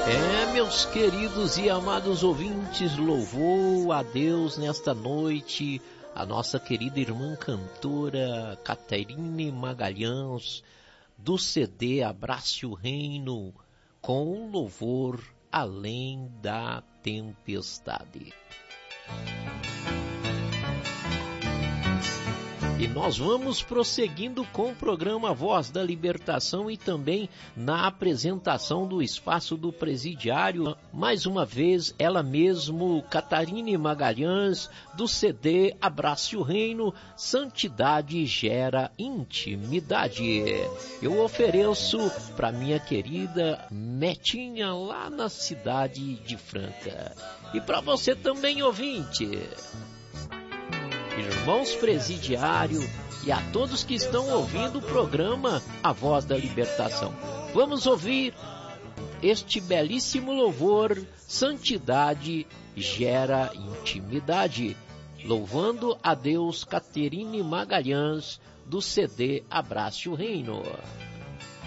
Meus queridos e amados ouvintes, louvou a Deus nesta noite a nossa querida irmã cantora Caterine Magalhães, do CD Abrace o Reino, com o louvor Além da Tempestade. E nós vamos prosseguindo com o programa Voz da Libertação e também na apresentação do Espaço do Presidiário. Mais uma vez, ela mesmo, Caterine Magalhães, do CD Abrace o Reino, Santidade Gera Intimidade. Eu ofereço para minha querida Netinha, lá na cidade de Franca. E para você também, ouvinte, irmãos presidiário e a todos que estão ouvindo o programa A Voz da Libertação. Vamos ouvir este belíssimo louvor, Santidade Gera Intimidade, louvando a Deus, Caterine Magalhães, do CD Abrace o Reino.